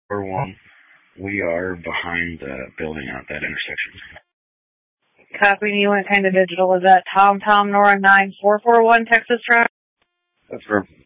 441. We are behind the building at that intersection. Copy, you went kind of digital. Is that Tom Nora 9441 Texas Drive? That's correct.